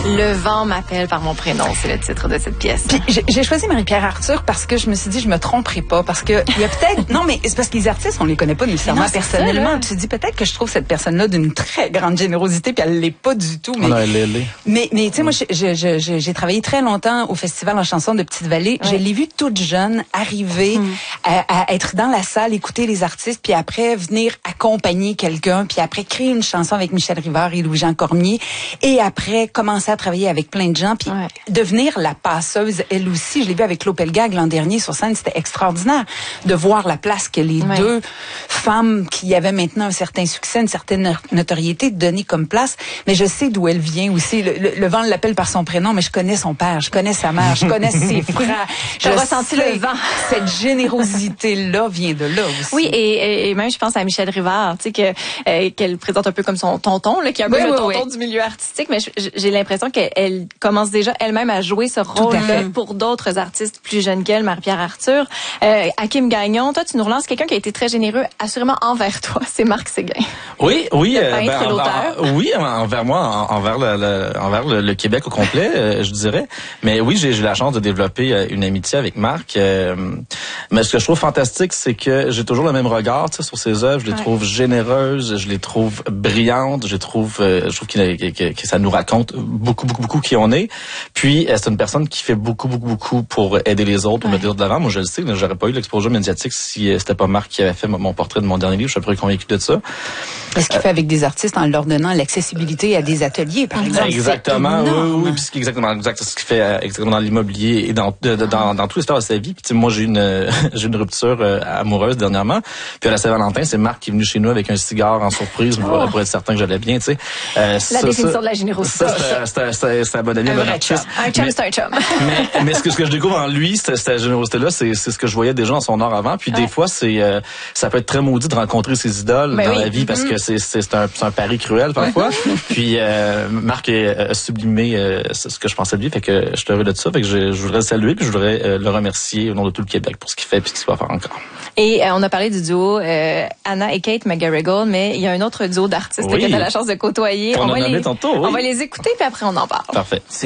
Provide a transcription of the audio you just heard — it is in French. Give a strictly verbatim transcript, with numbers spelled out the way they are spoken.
Le vent m'appelle par mon prénom, c'est le titre de cette pièce. Puis j'ai, j'ai choisi Marie-Pierre Arthur parce que je me suis dit, je me tromperai pas, parce que il y a peut-être, non mais c'est parce que les artistes, on les connaît pas nécessairement non, personnellement. Ça, tu te dis peut-être que je trouve cette personne-là d'une très grande générosité, puis elle l'est pas du tout. Mais, non, elle l'est, elle l'est. mais, mais tu sais, moi, je, je, je, j'ai travaillé très longtemps au Festival en chanson de Petite-Vallée. Ouais. Je l'ai vue toute jeune arriver mm. à, à être dans la salle, écouter les artistes, puis après venir accompagner quelqu'un, puis après créer une chanson avec Michel Rivard et Louis-Jean Cormier, et après commencer à travailler avec plein de gens, puis ouais. devenir la passeuse, elle aussi. Je l'ai vu avec Claude Pelgag l'an dernier sur scène, c'était extraordinaire de voir la place que les ouais. deux femmes qui avaient maintenant un certain succès, une certaine notoriété donner comme place. Mais je sais d'où elle vient aussi. Le, le, le vent l'appelle par son prénom, mais je connais son père, je connais sa mère, je connais ses frères. J'ai ressenti le vent. Cette générosité-là vient de là aussi. Oui, et, et même je pense à Michel Rivard, tu sais que euh, qu'elle présente un peu comme son tonton, là, qui est un peu oui, le oui, tonton oui. du milieu artistique, mais j'ai l'impression qu'elle commence déjà elle-même à jouer ce rôle-là pour d'autres artistes plus jeunes qu'elle, Marie-Pierre Arthur. Euh, Hakim Gagnon, toi, tu nous relances quelqu'un qui a été très généreux, assurément envers toi, c'est Marc Séguin. Oui, oui, le peintre, euh, ben, envers, oui, envers moi, en, envers le, le envers le, le Québec au complet, euh, je dirais. Mais oui, j'ai eu la chance de développer euh, une amitié avec Marc. Euh, mais ce que je trouve fantastique, c'est que j'ai toujours le même regard, tu sais, sur ses œuvres. Je les ouais. trouve généreuses, je les trouve brillantes, je les trouve, euh, je trouve qu'il, que, que ça nous raconte beaucoup, beaucoup, beaucoup qui on est. Puis euh, c'est une personne qui fait beaucoup, beaucoup, beaucoup pour aider les autres, pour ouais. me dire de l'avant. Moi, je le sais, j'aurais pas eu l'exposure médiatique si euh, c'était pas Marc qui avait fait mon portrait de mon dernier livre. Je suis à peu près convaincu de ça. Est-ce qu'il euh, fait avec des artistes en leur donnant l'accessibilité à des ateliers, par exemple? Exactement, oui, oui, puis c'est exactement, exact, c'est ce qu'il fait euh, exactement dans l'immobilier et dans, de, de, dans, dans tout l'histoire de sa vie. Puis moi, j'ai une, euh, j'ai une rupture euh, amoureuse dernièrement. Puis à la Saint-Valentin, c'est Marc qui est venu chez nous avec un cigare en surprise oh. pour, pour être certain que j'allais bien, tu sais. Euh, la ça, définition ça, de la générosité. C'est un bon ami, un bon artiste. Un chum, c'est un chum. mais, mais ce que, ce que je découvre en lui, cette, cette générosité-là, c'est, c'est ce que je voyais déjà en son art avant. Puis ouais. des fois, c'est, euh, ça peut être très maudit de rencontrer ses idoles ben dans oui. la vie parce mm-hmm. que c'est, c'est, c'est un, c'est un pari cruel parfois. Puis euh, Marc a sublimé euh, ce que je pensais de lui, fait que je suis heureux de ça. Fait que je, je voudrais le saluer puis je voudrais euh, le remercier au nom de tout le Québec pour ce qu'il fait puis ce qu'il va faire encore. Et euh, on a parlé du duo euh, Anna et Kate McGarrigle, mais il y a un autre duo d'artistes oui. que tu as la chance de côtoyer. On, on, va les, tantôt, oui. on va les écouter puis après on en parle. Parfait.